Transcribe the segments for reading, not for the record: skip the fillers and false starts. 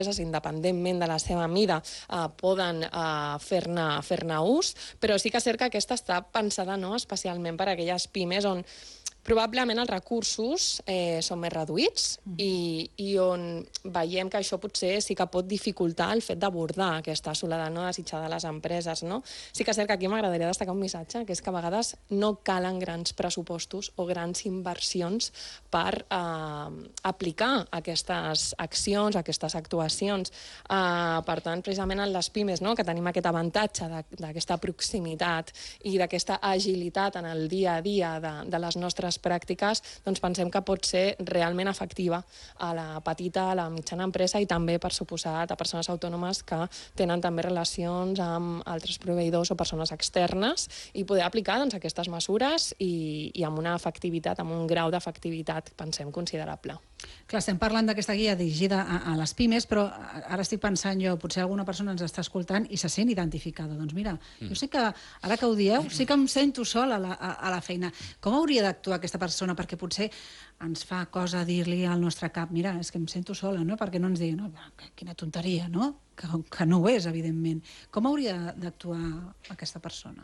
independentment de la seva mida, poden fer-ne ús, però sí que és cert que aquesta està pensada especialment per a aquelles pimes on probablement els recursos són més reduïts i on veiem que això potser sí que pot dificultar el fet d'abordar aquesta soledat no desitjada de les empreses. No? Sí que és cert que aquí m'agradaria destacar un missatge, que és que a vegades no calen grans pressupostos o grans inversions per aplicar aquestes accions, aquestes actuacions. Per tant, precisament en les pimes, que tenim aquest avantatge d'aquesta proximitat i d'aquesta agilitat en el dia a dia de les nostres pràctiques, doncs pensem que pot ser realment efectiva a la petita, a la mitjana empresa i també, per suposat, a persones autònomes que tenen també relacions amb altres proveïdors o persones externes i poder aplicar aquestes mesures i amb una efectivitat, amb un grau d'efectivitat, pensem, considerable. Clar, estem parlant d'aquesta guia dirigida a les pimes, però ara estic pensant jo, potser alguna persona ens està escoltant i se sent identificada. Doncs mira, jo sé que, ara que ho dieu, sí que em sento sola a la feina. Com hauria d'actuar aquesta persona? Perquè potser ens fa cosa dir-li al nostre cap, mira, és que em sento sola, no? Perquè no ens digui, no, quina tonteria, no? Que no ho és, evidentment. Com hauria d'actuar aquesta persona?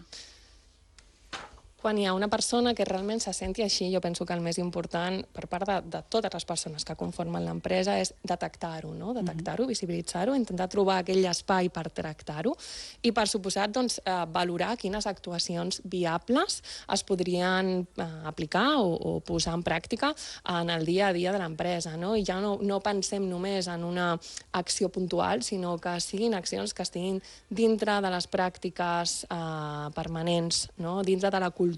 Quan hi ha una persona que realment se senti així, jo penso que el més important per part de totes les persones que conformen l'empresa és detectar-ho, no? Detectar-ho, visibilitzar-ho, intentar trobar aquell espai per tractar-ho i, per suposat, valorar quines actuacions viables es podrien aplicar o posar en pràctica en el dia a dia de l'empresa. No? I ja no pensem només en una acció puntual, sinó que siguin accions que estiguin dintre de les pràctiques permanents, no? Dintre de la cultura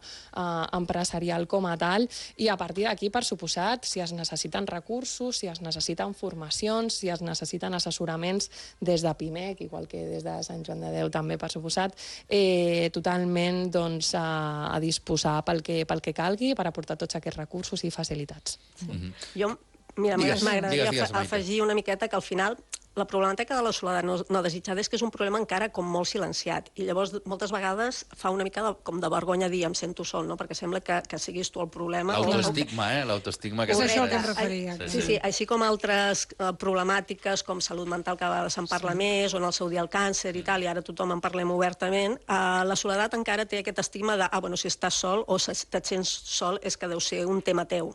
empresarial com a tal, i a partir d'aquí, per suposat, si es necessiten recursos, si es necessiten formacions, si es necessiten assessoraments des de PIMEC, igual que des de Sant Joan de Déu també, per suposat, totalment a disposar pel que calgui per aportar tots aquests recursos i facilitats. Jo, mira, m'agradaria afegir una miqueta que al final la problemàtica de la soledat no desitjada és que és un problema encara com molt silenciat i llavors moltes vegades fa una mica com de vergonya dir em sento sol, no? Perquè sembla que siguis tu el problema. L'autoestigma, l'autoestigma que és això que em referia. Sí, així com altres problemàtiques com salut mental, que a vegades se'n parla més, o en el seu dia el càncer i tal, i ara tothom en parlem obertament, la soledat encara té aquest estigma de, bueno, si estàs sol o si et sents sol és que deu ser un tema teu.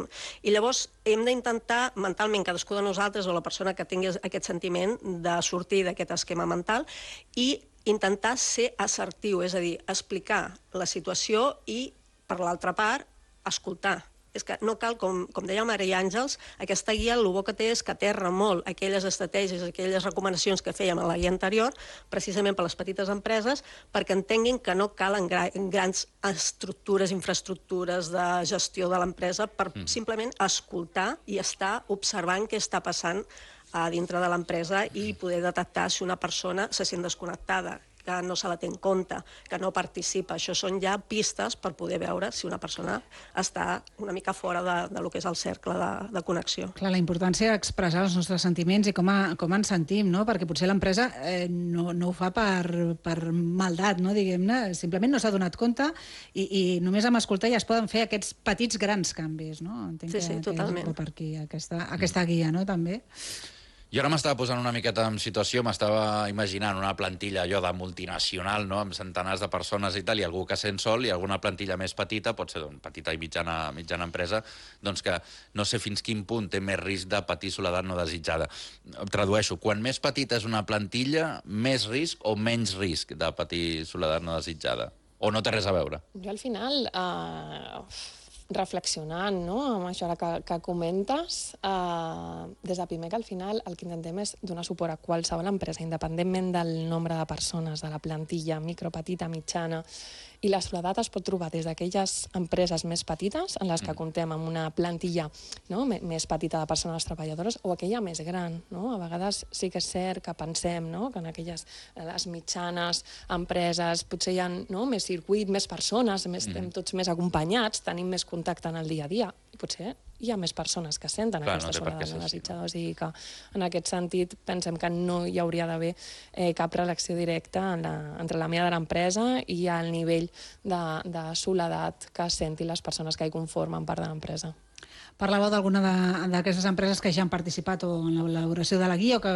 I llavors hem d'intentar mentalment, cadascú de nosaltres o la persona que tingui aquest sentiment de sortir d'aquest esquema mental i intentar ser assertiu, és a dir, explicar la situació i, per l'altra part, escoltar. És que no cal, com deia Maria Àngels, aquesta guia el bo que té és que aterra molt aquelles estratègies, aquelles recomanacions que fèiem a la guia anterior, precisament per les petites empreses, perquè entenguin que no calen grans estructures, infraestructures de gestió de l'empresa per simplement escoltar i estar observant què està passant a dintre de l'empresa i poder detectar si una persona se sent desconnectada, que no se la té en compte, que no participa. Això són ja pistes per poder veure si una persona està una mica fora de lo que és el cercle de connexió. Clar, la importància d'expressar els nostres sentiments i com ens sentim, no? Perquè potser l'empresa no ho fa per maldat, no? Diguem-ne, simplement no s'ha donat compte i només amb escoltar ja es poden fer aquests petits grans canvis, no? Entenc sí, totalment. Que per aquí aquesta guia, no? També. Jo ara m'estava posant una miqueta en situació, m'estava imaginant una plantilla allò de multinacional, no?, amb centenars de persones i tal, i algú que sent sol, i alguna plantilla més petita, pot ser petita i mitjana empresa, doncs que no sé fins quin punt té més risc de patir soledat no desitjada. Tradueixo, quan més petita és una plantilla, més risc o menys risc de patir soledat no desitjada? O no té res a veure? Jo al final, reflexionant amb això que comentes, des de PIMEC al final el que intentem és donar suport a qualsevol empresa, independentment del nombre de persones, de la plantilla, micro, petita, mitjana, i la soledat es pot trobar des d'aquelles empreses més petites, en les que comptem amb una plantilla més petita de persones treballadores, o aquella més gran. A vegades sí que és cert que pensem que en les mitjanes empreses potser hi ha més circuit, més persones, estem tots més acompanyats, tenim més contacte en el dia a dia, i potser hi ha més persones que senten aquesta soledat no desitjada. O sigui que en aquest sentit pensem que no hi hauria d'haver cap relació directa entre la mida de l'empresa i el nivell de soledat que sentin les persones que hi conformen part de l'empresa. Parlàveu d'alguna d'aquestes empreses que ja han participat o en l'elaboració de la guia o que